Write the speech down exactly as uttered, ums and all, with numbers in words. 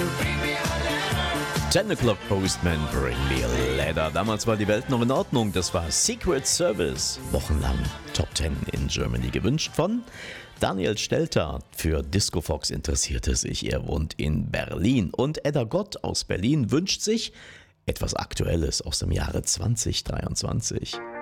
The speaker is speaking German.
Ten O'Clock Postman, Bring Me a Letter. Damals war die Welt noch in Ordnung. Das war Secret Service. Wochenlang Top Ten in Germany gewünscht von Daniel Stelter. Für Disco Fox interessierte sich. Er wohnt in Berlin. Und Edda Gott aus Berlin wünscht sich etwas Aktuelles aus dem Jahre zwanzig dreiundzwanzig.